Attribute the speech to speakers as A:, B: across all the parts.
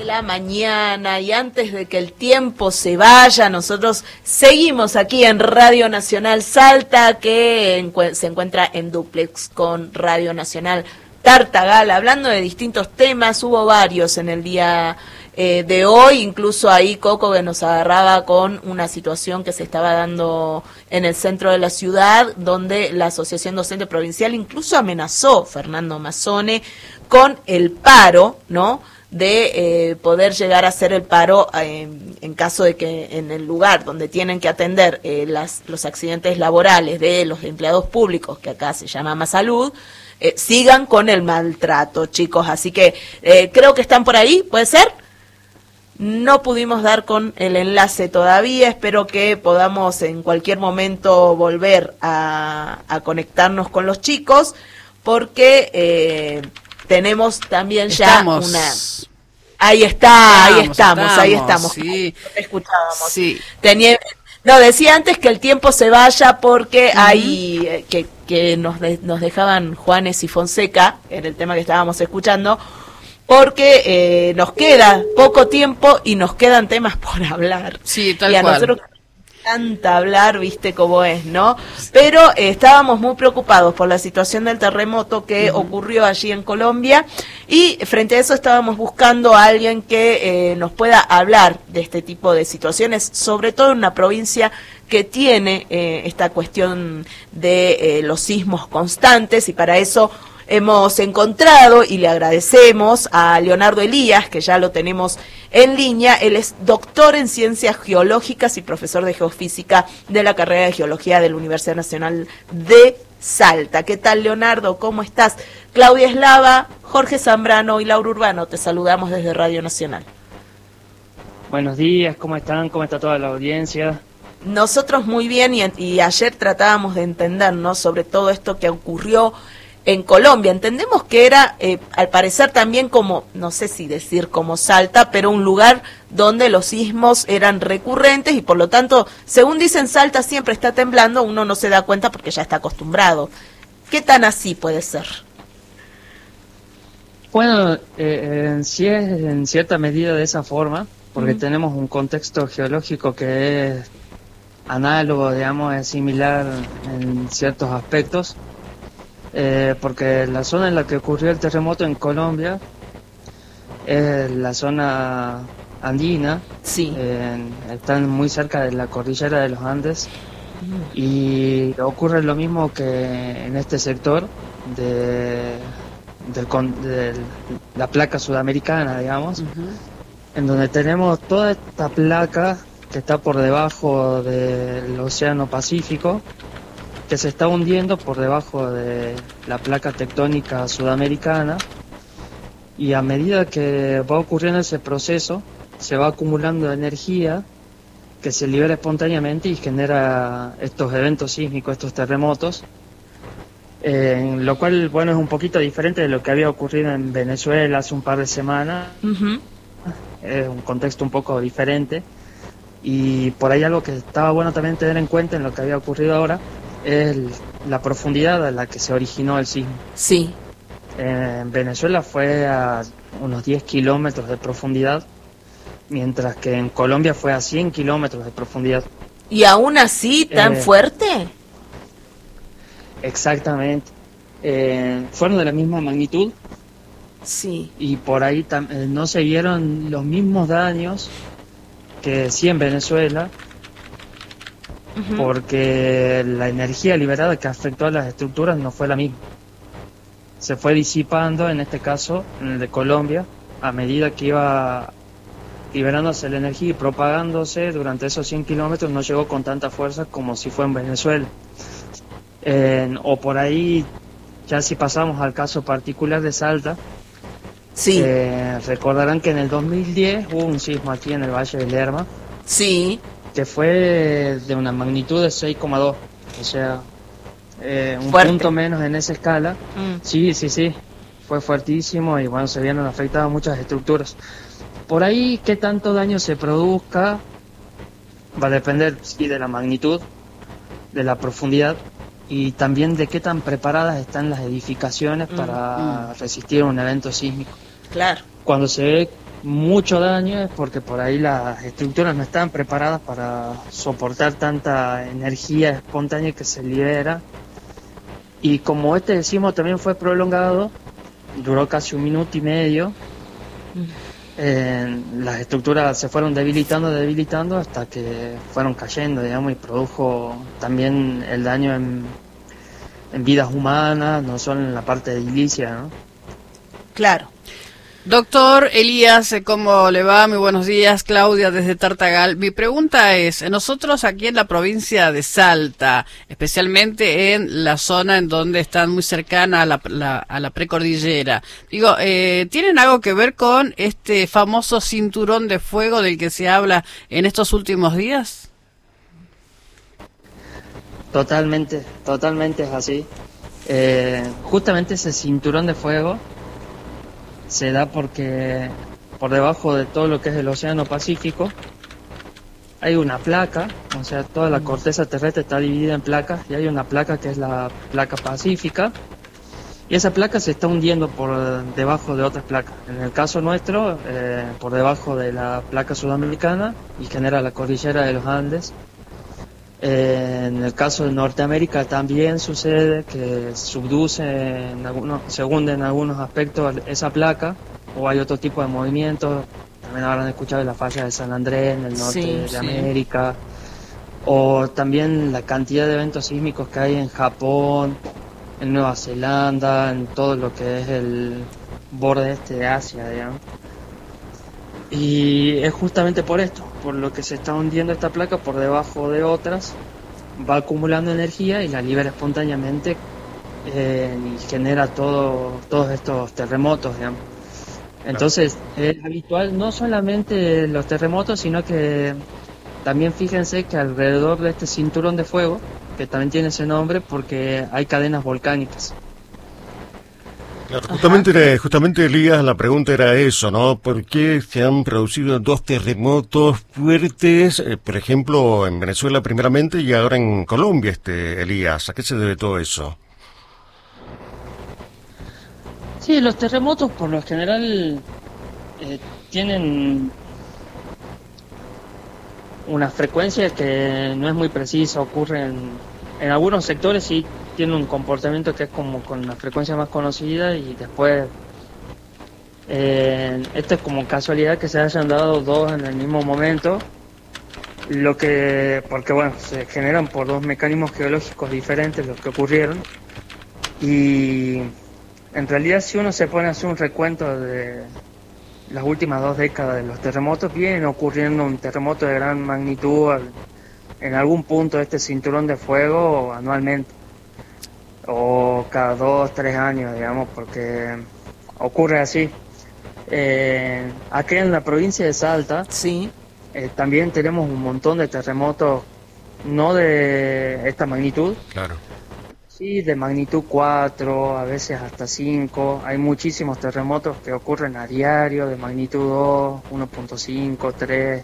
A: la mañana, y antes de que el tiempo se vaya, nosotros seguimos aquí en Radio Nacional Salta, que se encuentra en dúplex con Radio Nacional Tartagal, hablando de distintos temas. Hubo varios en el día de hoy, incluso ahí Coco que nos agarraba con una situación que se estaba dando en el centro de la ciudad, donde la Asociación Docente Provincial incluso amenazó, Fernando Mazzone, con el paro, ¿no?, de poder llegar a hacer el paro en caso de que en el lugar donde tienen que atender los accidentes laborales de los empleados públicos, que acá se llama Masalud, sigan con el maltrato, chicos. Así que creo que están por ahí, ¿puede ser? No pudimos dar con el enlace todavía, espero que podamos en cualquier momento volver a conectarnos con los chicos, porque tenemos también ya una... Ahí estamos.
B: Sí.
A: Escuchábamos.
B: Sí.
A: No, decía antes que el tiempo se vaya porque hay que nos dejaban Juanes y Fonseca, en el tema que estábamos escuchando, porque nos queda poco tiempo y nos quedan temas por hablar.
B: Sí, tal
A: y a
B: cual.
A: Nosotros encanta hablar, viste cómo es, ¿no? Pero estábamos muy preocupados por la situación del terremoto que ocurrió allí en Colombia, y frente a eso estábamos buscando a alguien que nos pueda hablar de este tipo de situaciones, sobre todo en una provincia que tiene esta cuestión de los sismos constantes, y para eso hemos encontrado, y le agradecemos a Leonardo Elías, que ya lo tenemos en línea. Él es doctor en Ciencias Geológicas y profesor de Geofísica de la carrera de Geología de la Universidad Nacional de Salta. ¿Qué tal, Leonardo? ¿Cómo estás? Claudia Eslava, Jorge Zambrano y Laura Urbano, te saludamos desde Radio Nacional.
C: Buenos días, ¿cómo están? ¿Cómo está toda la audiencia?
A: Nosotros muy bien, y ayer tratábamos de entendernos sobre todo esto que ocurrió en Colombia. Entendemos que era, al parecer también como, no sé si decir como Salta, pero un lugar donde los sismos eran recurrentes y por lo tanto, según dicen, Salta siempre está temblando, uno no se da cuenta porque ya está acostumbrado. ¿Qué tan así puede ser?
C: Bueno, sí es en cierta medida de esa forma, porque tenemos un contexto geológico que es análogo, digamos, es similar en ciertos aspectos. Porque la zona en la que ocurrió el terremoto en Colombia es la zona andina,
A: sí.
C: Están muy cerca de la cordillera de los Andes, y ocurre lo mismo que en este sector de la placa sudamericana, digamos, en donde tenemos toda esta placa que está por debajo del Océano Pacífico, que se está hundiendo por debajo de la placa tectónica sudamericana, y a medida que va ocurriendo ese proceso se va acumulando energía que se libera espontáneamente y genera estos eventos sísmicos, estos terremotos, lo cual, bueno, es un poquito diferente de lo que había ocurrido en Venezuela hace un par de semanas. Es un contexto un poco diferente, y por ahí algo que estaba bueno también tener en cuenta en lo que había ocurrido ahora es la profundidad a la que se originó el sismo.
A: Sí.
C: En Venezuela fue a unos 10 kilómetros de profundidad, mientras que en Colombia fue a 100 kilómetros de profundidad.
A: ¿Y aún así tan fuerte?
C: Exactamente. Fueron de la misma magnitud.
A: Sí.
C: Y por ahí no se vieron los mismos daños que sí en Venezuela, porque la energía liberada que afectó a las estructuras no fue la misma. Se fue disipando, en este caso, en el de Colombia, a medida que iba liberándose la energía y propagándose durante esos 100 kilómetros, no llegó con tanta fuerza como si fue en Venezuela. O por ahí, ya si pasamos al caso particular de Salta,
A: sí.
C: Recordarán que en el 2010 hubo un sismo aquí en el Valle del Lerma.
A: Sí.
C: Que fue de una magnitud de 6,2, o sea, un
A: fuerte.
C: Punto menos en esa escala. Sí, fue fuertísimo, y bueno, se vieron afectadas muchas estructuras. Por ahí, qué tanto daño se produzca va a depender, sí, de la magnitud, de la profundidad, y también de qué tan preparadas están las edificaciones para resistir un evento sísmico.
A: Claro.
C: Cuando se ve mucho daño es porque por ahí las estructuras no están preparadas para soportar tanta energía espontánea que se libera. Y como este sismo también fue prolongado, duró casi 1 minuto y medio, las estructuras se fueron debilitando hasta que fueron cayendo, digamos, y produjo también el daño en vidas humanas, no solo en la parte edilicia, ¿no?
A: Claro.
B: Doctor Elías, ¿cómo le va? Muy buenos días, Claudia desde Tartagal. Mi pregunta es, nosotros aquí en la provincia de Salta, especialmente en la zona en donde están muy cercana a la precordillera, digo, ¿tienen algo que ver con este famoso cinturón de fuego del que se habla en estos últimos días?
C: Totalmente es así. Justamente ese cinturón de fuego se da porque por debajo de todo lo que es el Océano Pacífico hay una placa, o sea, toda la corteza terrestre está dividida en placas y hay una placa que es la placa pacífica y esa placa se está hundiendo por debajo de otras placas. En el caso nuestro, por debajo de la placa sudamericana y genera la cordillera de los Andes. En el caso de Norteamérica también sucede que se hunde en algunos aspectos esa placa, o hay otro tipo de movimientos. También habrán escuchado de la falla de San Andrés en el norte de América, o también la cantidad de eventos sísmicos que hay en Japón, en Nueva Zelanda, en todo lo que es el borde este de Asia, digamos. Y es justamente por esto, por lo que se está hundiendo esta placa por debajo de otras, va acumulando energía y la libera espontáneamente, y genera todos estos terremotos, digamos. Entonces es habitual no solamente los terremotos, sino que también fíjense que alrededor de este cinturón de fuego, que también tiene ese nombre porque hay cadenas volcánicas.
D: Claro, justamente Elías, la pregunta era eso, ¿no? ¿Por qué se han producido 2 terremotos fuertes, por ejemplo, en Venezuela primeramente y ahora en Colombia, Elías? ¿A qué se debe todo eso?
C: Sí, los terremotos por lo general tienen una frecuencia que no es muy precisa, ocurren en algunos sectores, sí tiene un comportamiento que es como con la frecuencia más conocida y después esto es como casualidad que se hayan dado 2 en el mismo momento, porque bueno, se generan por 2 mecanismos geológicos diferentes los que ocurrieron, y en realidad si uno se pone a hacer un recuento de las últimas 2 décadas de los terremotos, vienen ocurriendo un terremoto de gran magnitud en algún punto de este cinturón de fuego anualmente, o cada 2-3 años, digamos, porque ocurre así. Aquí en la provincia de Salta también tenemos un montón de terremotos, no de esta magnitud,
D: claro,
C: sí, de magnitud 4, a veces hasta 5. Hay muchísimos terremotos que ocurren a diario de magnitud 2, 1.5, 3.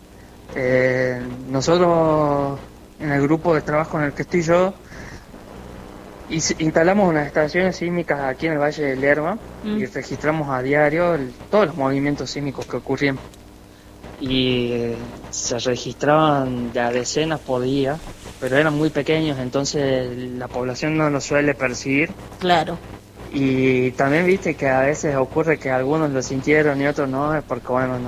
C: Nosotros en el grupo de trabajo en el que estoy yo instalamos unas estaciones sísmicas aquí en el Valle del Lerma y registramos a diario todos los movimientos sísmicos que ocurrían, y se registraban de a decenas por día, pero eran muy pequeños, entonces la población no lo suele percibir.
A: Claro.
C: Y también viste que a veces ocurre que algunos lo sintieron y otros no, es porque bueno,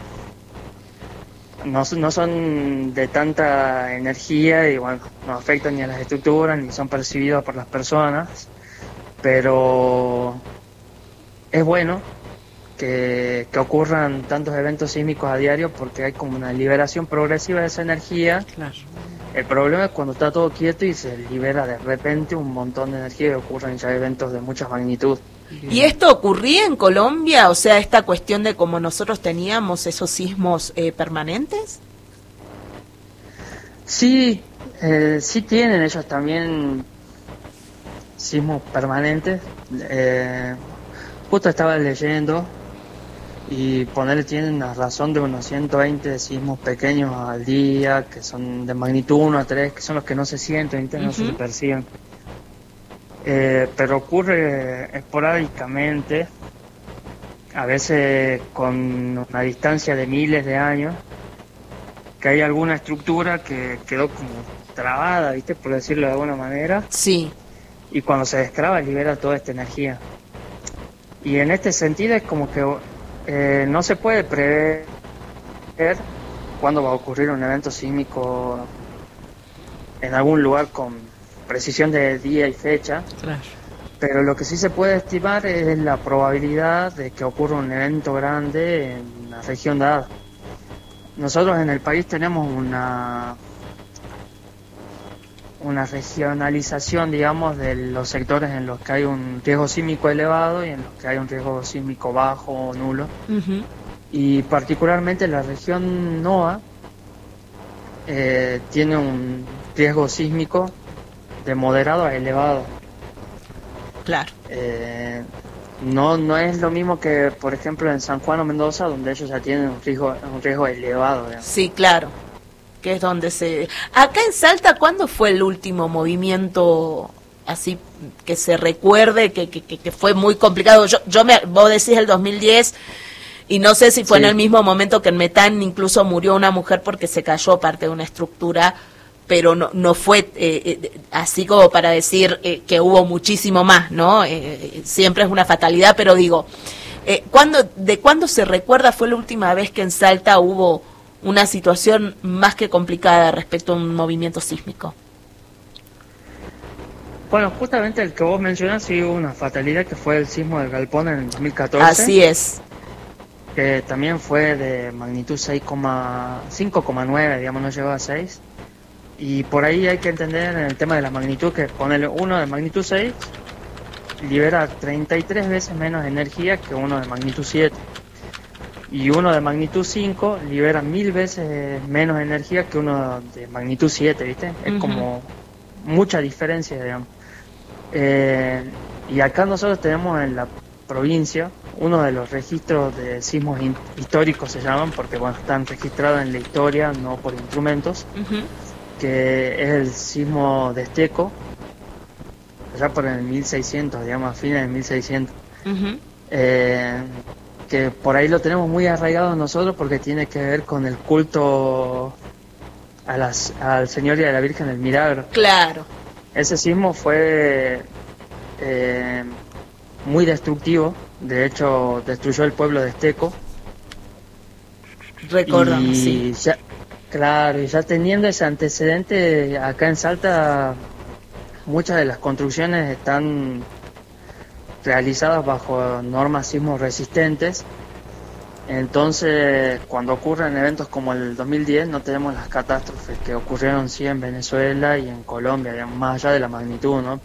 C: no son de tanta energía y bueno, no afectan ni a las estructuras ni son percibidos por las personas, pero es bueno que ocurran tantos eventos sísmicos a diario porque hay como una liberación progresiva de esa energía.
B: Claro.
C: El problema es cuando está todo quieto y se libera de repente un montón de energía y ocurren ya eventos de mucha magnitud.
A: ¿Y esto ocurría en Colombia? O sea, esta cuestión de cómo nosotros teníamos esos sismos permanentes.
C: Sí, sí tienen ellos también sismos permanentes. Justo estaba leyendo y tienen una razón de unos 120 sismos pequeños al día, que son de magnitud 1 a 3, que son los que no se sienten, no se perciben. Pero ocurre esporádicamente a veces con una distancia de miles de años, que hay alguna estructura que quedó como trabada, ¿viste? Por decirlo de alguna manera.
A: Sí.
C: Y cuando se destraba libera toda esta energía. Y en este sentido es como que no se puede prever cuándo va a ocurrir un evento sísmico en algún lugar con precisión de día y fecha.
B: Claro.
C: Pero lo que sí se puede estimar es la probabilidad de que ocurra un evento grande en una región dada. Nosotros en el país tenemos una regionalización, digamos, de los sectores en los que hay un riesgo sísmico elevado y en los que hay un riesgo sísmico bajo o nulo.
A: Uh-huh.
C: Y particularmente la región NOA tiene un riesgo sísmico de moderado a elevado.
A: Claro.
C: No es lo mismo que, por ejemplo, en San Juan o Mendoza, donde ellos ya tienen un riesgo elevado, digamos.
A: Sí, claro. Que es donde se... Acá en Salta, ¿cuándo fue el último movimiento así que se recuerde que fue muy complicado? Vos decís el 2010 y no sé si fue en el mismo momento que en Metán incluso murió una mujer porque se cayó parte de una estructura, pero no fue así como para decir que hubo muchísimo más, ¿no? Siempre es una fatalidad, pero digo, ¿de cuándo se recuerda fue la última vez que en Salta hubo una situación más que complicada respecto a un movimiento sísmico?
C: Bueno, justamente el que vos mencionás sí hubo una fatalidad, que fue el sismo del Galpón en el 2014.
A: Así es.
C: Que también fue de magnitud 5,9, digamos, no llegó a 6. Y por ahí hay que entender en el tema de la magnitud que ponerle uno de magnitud 6 libera 33 veces menos energía que uno de magnitud 7. Y uno de magnitud 5 libera 1000 veces menos energía que uno de magnitud 7, ¿viste? Es como mucha diferencia, digamos. Y acá nosotros tenemos en la provincia uno de los registros de sismos históricos, se llaman, porque bueno, están registrados en la historia, no por instrumentos, que es el sismo de Esteco, allá por el 1600, digamos, a fines del 1600. Que por ahí lo tenemos muy arraigado nosotros porque tiene que ver con el culto al Señor y a la Virgen del Milagro.
A: Claro.
C: Ese sismo fue muy destructivo, de hecho destruyó el pueblo de Esteco.
A: Recordamos, sí.
C: Claro, y ya teniendo ese antecedente, acá en Salta muchas de las construcciones están realizadas bajo normas sismo resistentes. Entonces, cuando ocurren eventos como el 2010, no tenemos las catástrofes que ocurrieron sí en Venezuela y en Colombia, digamos, más allá de la magnitud, ¿no?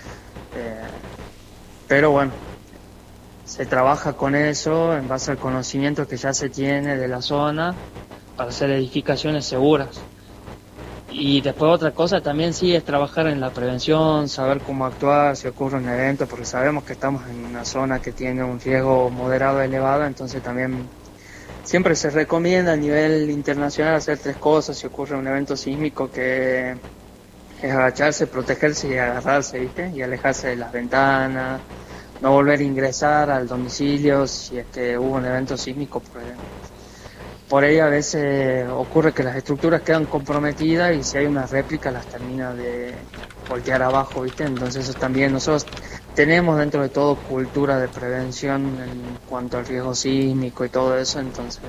C: Pero bueno, se trabaja con eso en base al conocimiento que ya se tiene de la zona para hacer edificaciones seguras. Y después otra cosa también sí es trabajar en la prevención, saber cómo actuar si ocurre un evento, porque sabemos que estamos en una zona que tiene un riesgo moderado elevado, entonces también siempre se recomienda a nivel internacional hacer 3 cosas si ocurre un evento sísmico, que es agacharse, protegerse y agarrarse, ¿viste? Y alejarse de las ventanas, no volver a ingresar al domicilio si es que hubo un evento sísmico, por ahí a veces ocurre que las estructuras quedan comprometidas y si hay una réplica las termina de voltear abajo, ¿viste? Entonces eso también nosotros tenemos dentro de todo cultura de prevención en cuanto al riesgo sísmico y todo eso, entonces...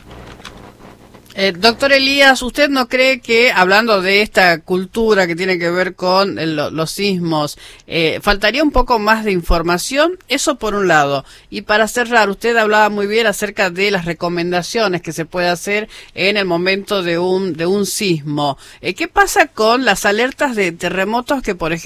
B: Doctor Elías, ¿usted no cree que, hablando de esta cultura que tiene que ver con los sismos, faltaría un poco más de información? Eso por un lado. Y para cerrar, usted hablaba muy bien acerca de las recomendaciones que se puede hacer en el momento de un sismo. ¿Qué pasa con las alertas de terremotos que, por ejemplo,